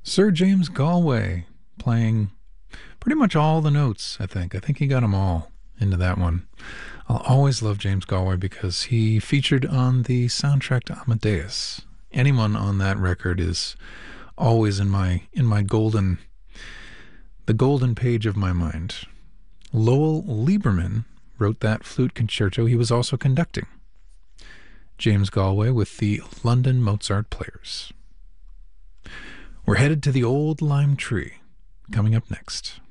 Sir James Galway playing pretty much all the notes, I think. I think he got them all into that one. I'll always love James Galway because he featured on the soundtrack to Amadeus. Anyone on that record is always in my the golden page of my mind. Lowell Lieberman wrote that flute concerto. He was also conducting. James Galway with the London Mozart Players. We're headed to the Old Lime Tree, coming up next.